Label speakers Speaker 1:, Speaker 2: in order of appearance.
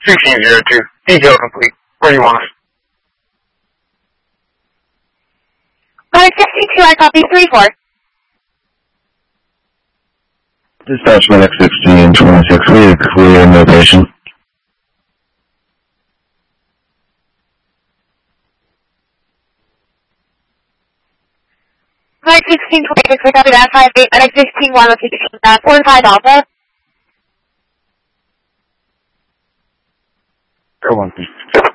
Speaker 1: 1602. Detail complete. Where do you want us?
Speaker 2: Flight 62, I copy 34.
Speaker 3: Dispatch medic 1626, we have clear notation.
Speaker 2: Flight 1626, we copy that 58, medic 16-1 with 45 Alpha.
Speaker 3: Go on.